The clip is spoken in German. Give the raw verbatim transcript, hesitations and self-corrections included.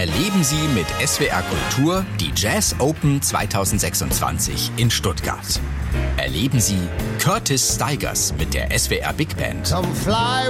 Erleben Sie mit S W R Kultur die Jazz Open zweitausendsechsundzwanzig in Stuttgart. Erleben Sie Curtis Stigers mit der S W R Big Band. Come fly